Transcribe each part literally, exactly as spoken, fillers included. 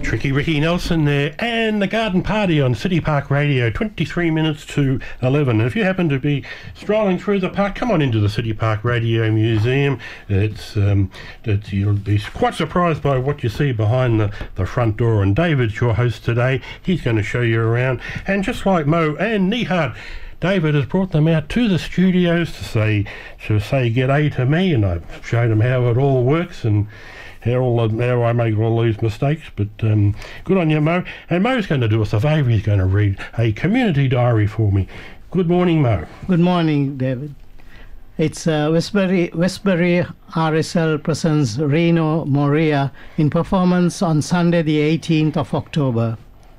Tricky Ricky Nelson there, and the Garden Party on City Park Radio, twenty-three minutes to eleven. And if you happen to be strolling through the park, come on into the City Park Radio Museum. It's, um, it's you'll be quite surprised by what you see behind the, the front door. And David's your host today. He's going to show you around. And just like Mo and Nihad, David has brought them out to the studios to say to say g'day to me, and I've showed them how it all works and how, all, how I make all these mistakes. But um, good on you, Mo. And Mo's going to do us a favour. He's going to read a community diary for me. Good morning, Mo. Good morning, David. It's uh, Westbury, Westbury R S L presents Reno Moria in performance on Sunday the eighteenth of October.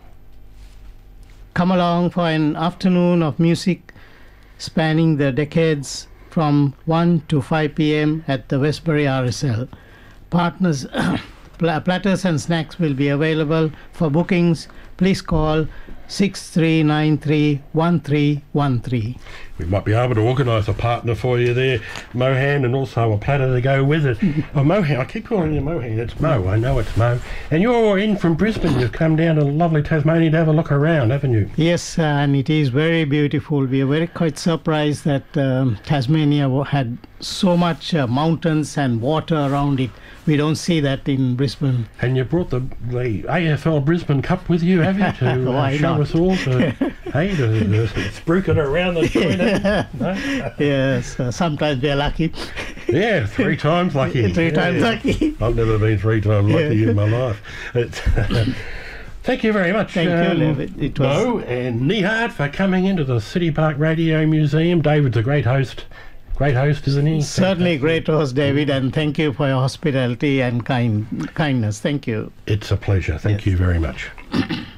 Come along for an afternoon of music spanning the decades from one to five p m at the Westbury R S L. Partners, platters and snacks will be available. For bookings, please call six three nine three, one three one three. We might be able to organise a partner for you there, Mohan, and also a platter to go with it. Oh, Mohan, I keep calling you Mohan. It's Mo, I know it's Mo. And you're in from Brisbane. You've come down to lovely Tasmania to have a look around, haven't you? Yes, uh, and it is very beautiful. We are very quite surprised that um, Tasmania had so much uh, mountains and water around it. We don't see that in Brisbane. And you brought the, the A F L Brisbane Cup with you, have you, to uh, show not? us all, to, hey, to, to spruik it around the joint? No? Yes, uh, sometimes we're lucky. Yeah, three times lucky. three yeah, times yeah. lucky. I've never been three times lucky Yeah. in my life. It's, thank you very much, Thank um, you, David. It was Mo and Nihad, for coming into the City Park Radio Museum. David's a great host. Great host, isn't he? Certainly great host, David, and thank you for your hospitality and kind kindness. Thank you. It's a pleasure. Thank Yes. you very much.